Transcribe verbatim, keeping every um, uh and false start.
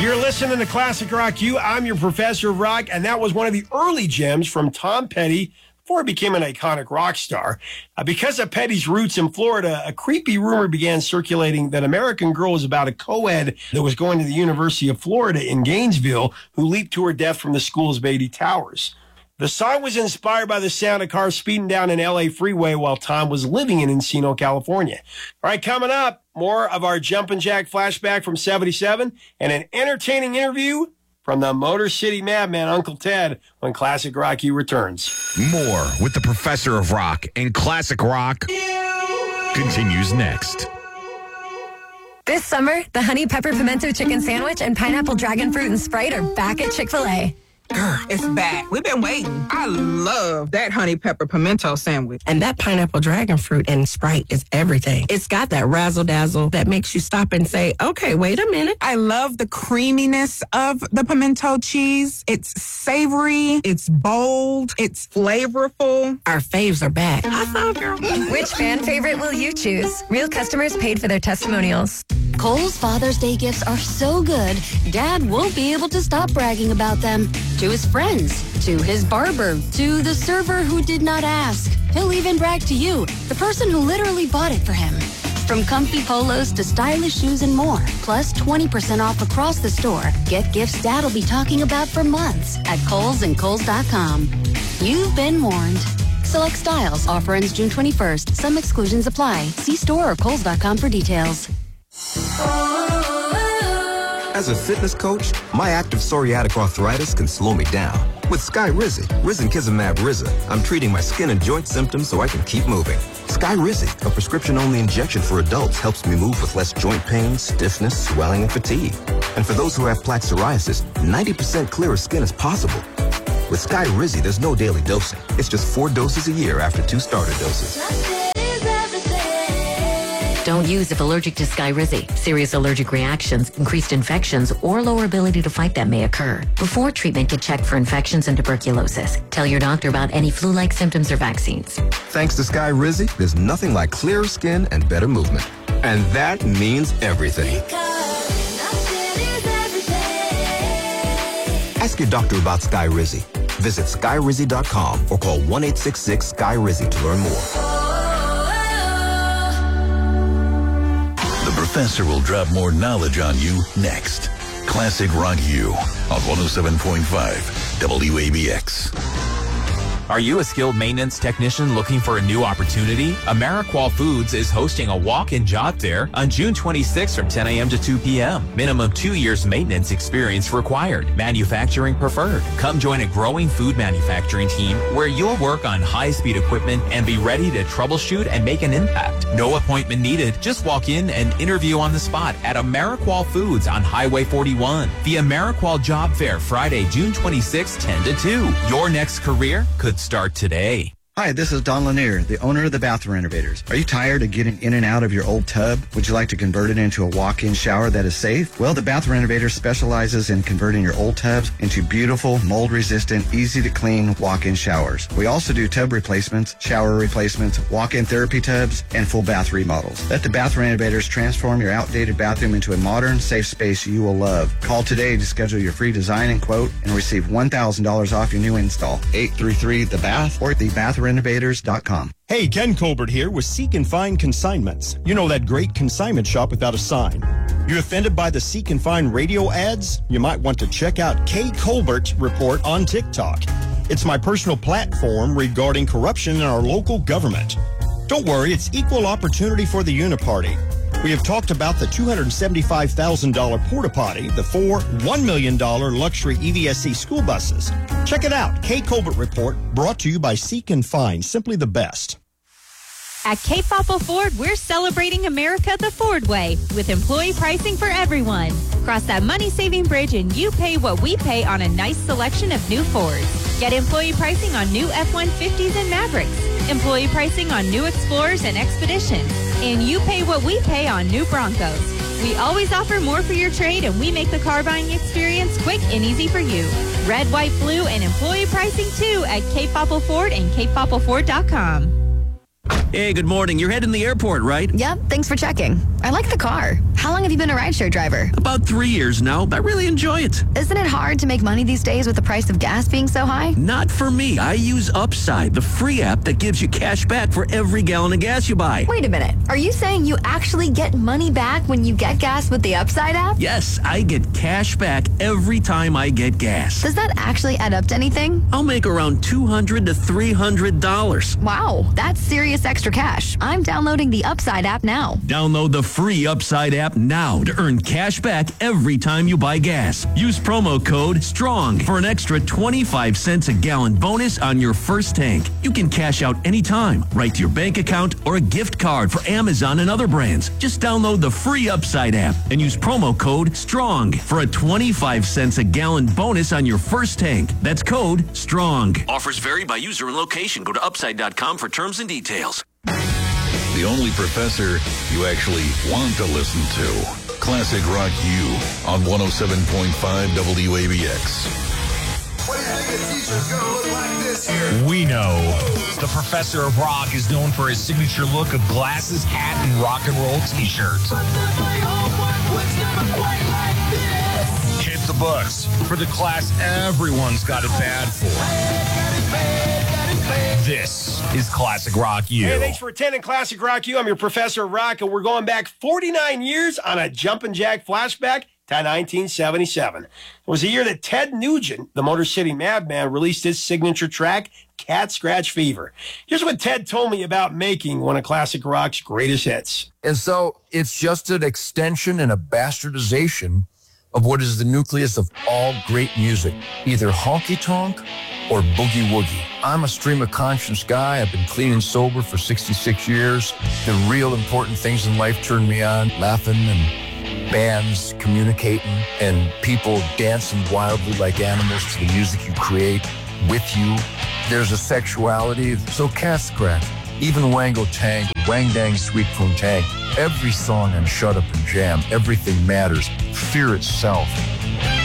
You're listening to Classic Rock U. I'm your professor of rock, and that was one of the early gems from Tom Petty before he became an iconic rock star. Uh, because of Petty's roots in Florida, a creepy rumor began circulating that American Girl was about a co-ed that was going to the University of Florida in Gainesville who leaped to her death from the school's Beatty Towers. The song was inspired by the sound of cars speeding down an L A freeway while Tom was living in Encino, California. All right, coming up, more of our Jumpin' Jack flashback from seventy-seven and an entertaining interview from the Motor City Madman, Uncle Ted, when Classic Rock U returns. More with the Professor of Rock and Classic Rock continues next. This summer, the Honey Pepper Pimento Chicken Sandwich and Pineapple Dragon Fruit and Sprite are back at Chick-fil-A. Grr, it's back. We've been waiting. I love that honey pepper pimento sandwich. And that pineapple dragon fruit and Sprite is everything. It's got that razzle-dazzle that makes you stop and say, okay, wait a minute. I love the creaminess of the pimento cheese. It's savory. It's bold. It's flavorful. Our faves are back. High five, girl. Which fan favorite will you choose? Real customers paid for their testimonials. Kohl's Father's Day gifts are so good, Dad won't be able to stop bragging about them. To his friends, to his barber, to the server who did not ask. He'll even brag to you, the person who literally bought it for him. From comfy polos to stylish shoes and more, plus twenty percent off across the store. Get gifts Dad'll be talking about for months at Kohl's and Kohl's dot com. You've been warned. Select styles. Offer ends June twenty-first. Some exclusions apply. See store or Kohl's dot com for details. As a fitness coach, my active psoriatic arthritis can slow me down. With Skyrizi, Risankizumab Riza, I'm treating my skin and joint symptoms so I can keep moving. Skyrizi, a prescription-only injection for adults, helps me move with less joint pain, stiffness, swelling, and fatigue. And for those who have plaque psoriasis, ninety percent clearer skin is possible. With Skyrizi, there's no daily dosing. It's just four doses a year after two starter doses. Don't use if allergic to Skyrizi. Serious allergic reactions, increased infections, or lower ability to fight them may occur. Before treatment, get checked for infections and tuberculosis. Tell your doctor about any flu-like symptoms or vaccines. Thanks to Skyrizi, there's nothing like clearer skin and better movement. And that means everything. Ask your doctor about Skyrizi. Visit Skyrizi dot com or call one eight six six Sky Rizi to learn more. Professor will drop more knowledge on you next. Classic Rock U on one oh seven point five W A B X. Are you a skilled maintenance technician looking for a new opportunity? Ameriqual Foods is hosting a walk-in job fair on June twenty-sixth from ten a.m. to two p.m. Minimum two years maintenance experience required. Manufacturing preferred. Come join a growing food manufacturing team where you'll work on high-speed equipment and be ready to troubleshoot and make an impact. No appointment needed. Just walk in and interview on the spot at Ameriqual Foods on Highway forty-one. The Ameriqual Job Fair, Friday, June twenty-sixth, ten to two. Your next career could start today. Hi, this is Don Lanier, the owner of the Bathroom Renovators. Are you tired of getting in and out of your old tub? Would you like to convert it into a walk-in shower that is safe? Well, the Bathroom Renovators specializes in converting your old tubs into beautiful, mold-resistant, easy-to-clean walk-in showers. We also do tub replacements, shower replacements, walk-in therapy tubs, and full bath remodels. Let the Bathroom Renovators transform your outdated bathroom into a modern, safe space you will love. Call today to schedule your free design and quote and receive one thousand dollars off your new install. eight three three the bath or the bath renovators dot com. Hey, Ken Colbert here with Seek and Find Consignments. You know, that great consignment shop without a sign. You offended by the Seek and Find radio ads? You might want to check out K. Colbert's report on TikTok. It's my personal platform regarding corruption in our local government. Don't worry, it's equal opportunity for the Uniparty. We have talked about the two hundred seventy-five thousand dollars porta potty, the four one million dollars luxury E V S C school buses. Check it out. K. Colbert Report, brought to you by Seek and Find, simply the best. At Cape Popple Ford, we're celebrating America the Ford way with employee pricing for everyone. Cross that money-saving bridge and you pay what we pay on a nice selection of new Fords. Get employee pricing on new F one fifties and Mavericks. Employee pricing on new Explorers and Expeditions. And you pay what we pay on new Broncos. We always offer more for your trade, and we make the car buying experience quick and easy for you. Red, white, blue, and employee pricing too at Cape Popple Ford and Cape Popple Ford dot com. Hey, good morning. You're heading to the airport, right? Yep, thanks for checking. I like the car. How long have you been a rideshare driver? About three years now. I really enjoy it. Isn't it hard to make money these days with the price of gas being so high? Not for me. I use Upside, the free app that gives you cash back for every gallon of gas you buy. Wait a minute. Are you saying you actually get money back when you get gas with the Upside app? Yes, I get cash back every time I get gas. Does that actually add up to anything? I'll make around two hundred to three hundred dollars. Wow, that's serious extra cash. I'm downloading the Upside app now. Download the free Upside app now to earn cash back every time you buy gas. Use promo code STRONG for an extra twenty-five cents a gallon bonus on your first tank. You can cash out anytime, right to your bank account or a gift card for Amazon and other brands. Just download the free Upside app and use promo code STRONG for a twenty-five cents a gallon bonus on your first tank. That's code STRONG. Offers vary by user and location. Go to upside dot com for terms and details. The only professor you actually want to listen to. Classic Rock U on one oh seven point five W A B X. We know the Professor of Rock is known for his signature look of glasses, hat, and rock and roll t-shirt. Hit the books for the class everyone's got it bad for. This is Classic Rock U. Hey, thanks for attending Classic Rock U. I'm your Professor of Rock, and we're going back forty-nine years on a Jumpin' Jack flashback to nineteen seventy-seven. It was the year that Ted Nugent, the Motor City Madman, released his signature track, Cat Scratch Fever. Here's what Ted told me about making one of Classic Rock's greatest hits. And so it's just an extension and a bastardization of what is the nucleus of all great music, either honky-tonk or boogie-woogie. I'm a stream of conscience guy. I've been clean and sober for sixty-six years. The real important things in life turn me on, laughing and bands communicating and people dancing wildly like animals to the music you create with you. There's a sexuality, so Cat Scratch, even Wango Tang, Wang Dang Sweet Poon Tang, every song on Shut Up and Jam, Everything Matters, Fear Itself.